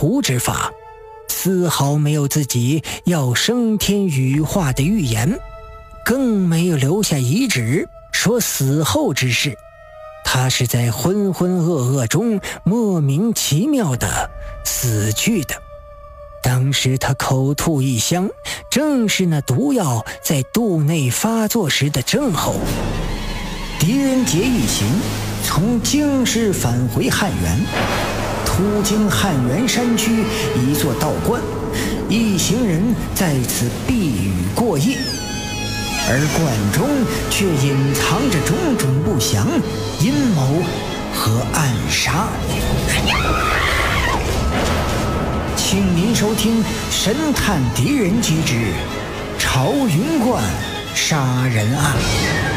屠之法，丝毫没有自己要升天羽化的预言，更没有留下遗旨说死后之事。他是在浑浑噩噩中莫名其妙的死去的。当时他口吐异香，正是那毒药在肚内发作时的症候。狄仁杰一行从京师返回汉源，途经汉源山区一座道观，一行人在此避雨过夜，而观中却隐藏着种种不祥、阴谋和暗杀。请您收听《神探狄仁杰之朝云观杀人案》。